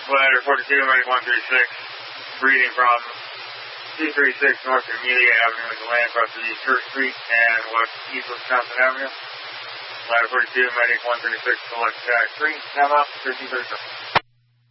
Ladder 42, Medic 136, breathing from 236 North Amelia Avenue in the land across the East Church Street and East Wisconsin Avenue. Ladder 42, Medic 136, select tag 3, come up, 1537.